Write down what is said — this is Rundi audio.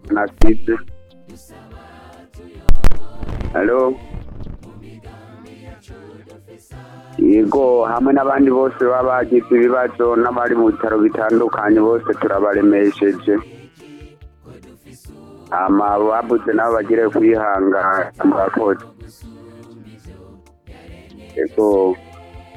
Nasitse. Halo. Yego hamwe n'abandi bose baba bagize ibibazo n'abari mu bitaro bitandukanye bose turabaremesheje. Babuze nabo bagire kwihangana murakoze. Yego.